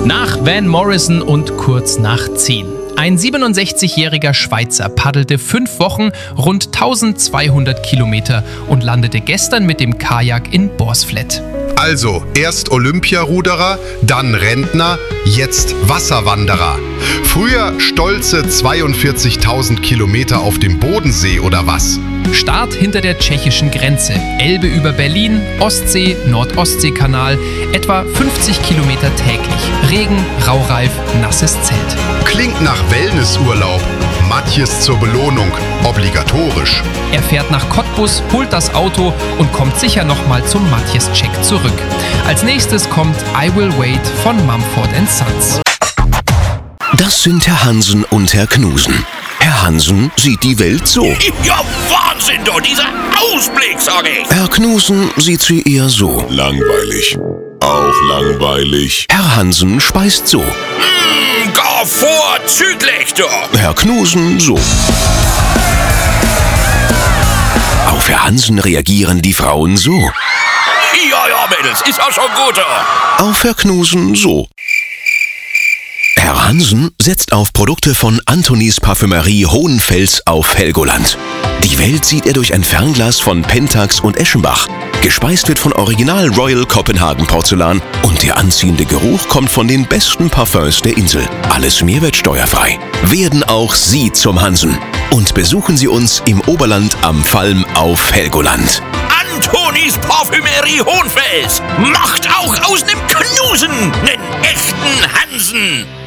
Nach Van Morrison und kurz nach 10. Ein 67-jähriger Schweizer paddelte 5 Wochen rund 1200 Kilometer und landete gestern mit dem Kajak in Borsflet. Also, erst Olympiaruderer, dann Rentner, jetzt Wasserwanderer. Früher stolze 42.000 Kilometer auf dem Bodensee oder was? Start hinter der tschechischen Grenze, Elbe über Berlin, Ostsee, Nord-Ostsee-Kanal, etwa 50 Kilometer täglich. Regen, Raureif, nasses Zelt. Klingt nach Wellnessurlaub. Matjes zur Belohnung, obligatorisch. Er fährt nach Cottbus, holt das Auto und kommt sicher nochmal zum Matjes-Check zurück. Als nächstes kommt I Will Wait von Mumford & Sons. Das sind Herr Hansen und Herr Knusen. Herr Hansen sieht die Welt so. Ja, Wahnsinn, doch, dieser Ausblick, sag ich. Herr Knusen sieht sie eher so. Langweilig. Auch langweilig. Herr Hansen speist so. Gar vorzüglich, doch. Herr Knusen so. Auf Herr Hansen reagieren die Frauen so. Ja, Mädels, ist auch schon gut, doch. Auf Herr Knusen so. Herr Hansen setzt auf Produkte von Antonis Parfümerie Hohenfels auf Helgoland. Die Welt sieht er durch ein Fernglas von Pentax und Eschenbach. Gespeist wird von Original Royal Copenhagen Porzellan und der anziehende Geruch kommt von den besten Parfums der Insel. Alles mehrwertsteuerfrei. Werden auch Sie zum Hansen. Und besuchen Sie uns im Oberland am Valm auf Helgoland. Antonis Parfümerie Hohenfels macht auch aus nem Knusen nen echten Hansen.